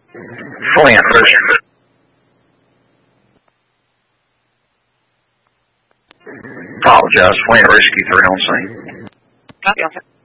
Flint, apologize. Flint Rescue 3 on scene. Copy, officer.